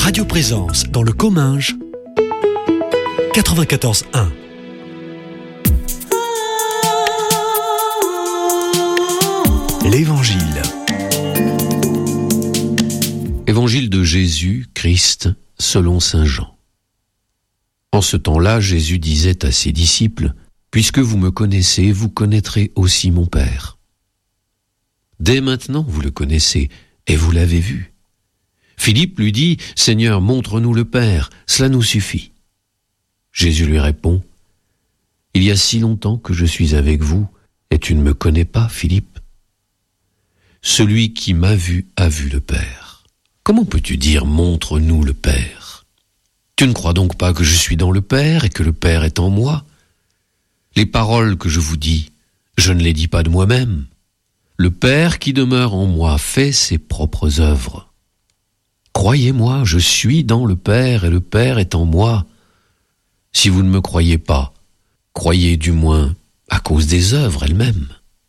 Radio Présence dans le Comminges, 94.1. L'Évangile. Évangile de Jésus, Christ, selon saint Jean. En ce temps-là, Jésus disait à ses disciples, « Puisque vous me connaissez, vous connaîtrez aussi mon Père. Dès maintenant, vous le connaissez, et vous l'avez vu. » Philippe lui dit, « Seigneur, montre-nous le Père, cela nous suffit. » Jésus lui répond, « Il y a si longtemps que je suis avec vous, et tu ne me connais pas, Philippe. Celui qui m'a vu a vu le Père. Comment peux-tu dire, montre-nous le Père? Tu ne crois donc pas que je suis dans le Père et que le Père est en moi? Les paroles que je vous dis, je ne les dis pas de moi-même. Le Père qui demeure en moi fait ses propres œuvres. Croyez-moi, je suis dans le Père et le Père est en moi. Si vous ne me croyez pas, croyez du moins à cause des œuvres elles-mêmes.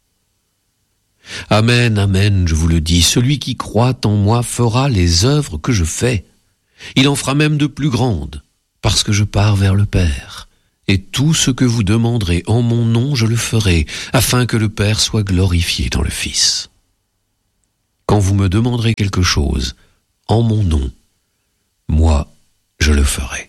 Amen, amen, je vous le dis, celui qui croit en moi fera les œuvres que je fais. Il en fera même de plus grandes, parce que je pars vers le Père. Et tout ce que vous demanderez en mon nom, je le ferai, afin que le Père soit glorifié dans le Fils. Quand vous me demanderez quelque chose, en mon nom, moi, je le ferai.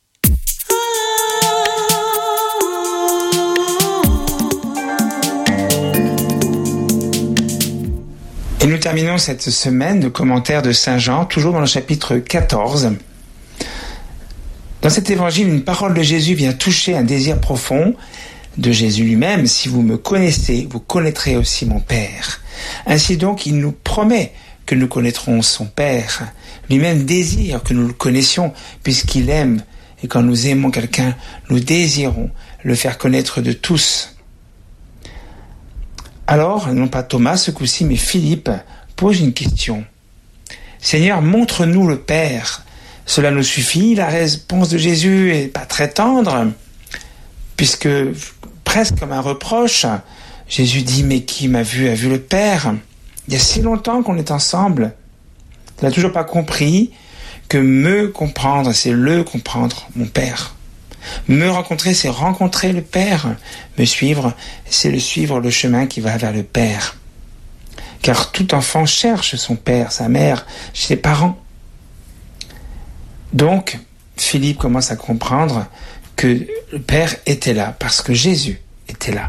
Et nous terminons cette semaine de commentaires de Saint Jean, toujours dans le chapitre 14. Dans cet évangile, une parole de Jésus vient toucher un désir profond de Jésus lui-même. Si vous me connaissez, vous connaîtrez aussi mon Père. Ainsi donc, il nous promet que nous connaîtrons son Père. Lui-même désire que nous le connaissions, puisqu'il aime. Et quand nous aimons quelqu'un, nous désirons le faire connaître de tous. Alors, non pas Thomas ce coup-ci, mais Philippe pose une question. « Seigneur, montre-nous le Père. Cela nous suffit ?» La réponse de Jésus est pas très tendre, puisque presque comme un reproche, Jésus dit « Mais qui m'a vu a vu le Père. » Il y a si longtemps qu'on est ensemble. Tu n'as toujours pas compris que me comprendre, c'est le comprendre, mon Père. Me rencontrer, c'est rencontrer le Père. Me suivre, c'est le suivre le chemin qui va vers le Père. Car tout enfant cherche son père, sa mère, ses parents. Donc, Philippe commence à comprendre que le Père était là, parce que Jésus était là.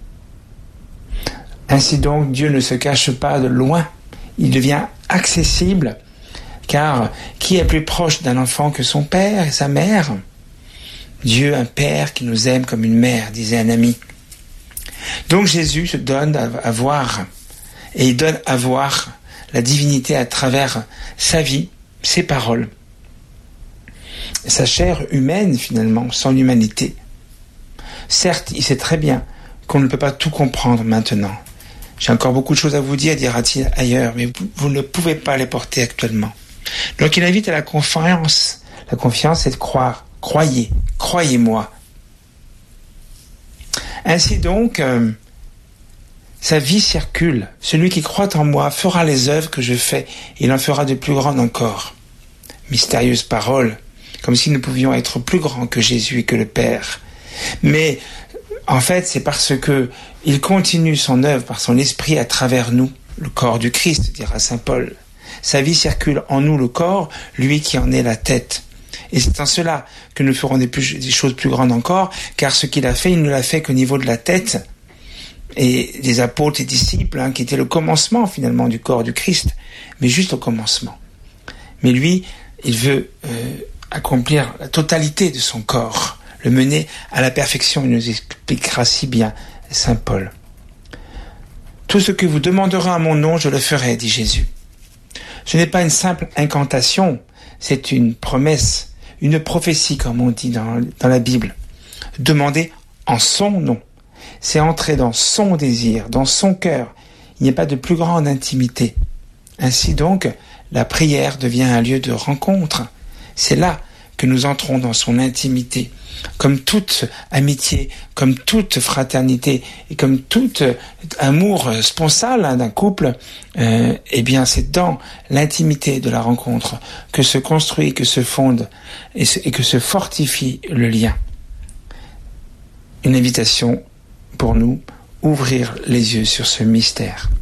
Ainsi donc, Dieu ne se cache pas de loin. Il devient accessible, car qui est plus proche d'un enfant que son père et sa mère ? Dieu, un Père qui nous aime comme une mère, disait un ami. Donc Jésus se donne à voir, et il donne à voir la divinité à travers sa vie, ses paroles. Sa chair humaine, finalement, son humanité. Certes, il sait très bien qu'on ne peut pas tout comprendre maintenant. J'ai encore beaucoup de choses à vous dire, dira-t-il ailleurs, mais vous ne pouvez pas les porter actuellement. Donc il invite à la confiance. La confiance, c'est de croire. Croyez, croyez-moi. Ainsi donc, sa vie circule. Celui qui croit en moi fera les œuvres que je fais, et il en fera de plus grandes encore. Mystérieuse parole, comme si nous pouvions être plus grands que Jésus et que le Père. Mais en fait, c'est parce que il continue son œuvre par son esprit à travers nous, le corps du Christ, dira saint Paul. Sa vie circule en nous, le corps, lui qui en est la tête. Et c'est en cela que nous ferons des choses plus grandes encore, car ce qu'il a fait, il ne l'a fait qu'au niveau de la tête et des apôtres et disciples, qui était le commencement finalement du corps du Christ, mais juste au commencement. Mais lui, il veut accomplir la totalité de son corps, le mener à la perfection, il nous expliquera si bien saint Paul. Tout ce que vous demanderez à mon nom, je le ferai, dit Jésus. Ce n'est pas une simple incantation, c'est une promesse, une prophétie, comme on dit dans la Bible. Demander en son nom. C'est entrer dans son désir, dans son cœur. Il n'y a pas de plus grande intimité. Ainsi donc, la prière devient un lieu de rencontre. C'est là que nous entrons dans son intimité. Comme toute amitié, comme toute fraternité et comme tout amour sponsal d'un couple, eh bien c'est dans l'intimité de la rencontre que se construit, que se fonde et que se fortifie le lien. Une invitation pour nous, ouvrir les yeux sur ce mystère.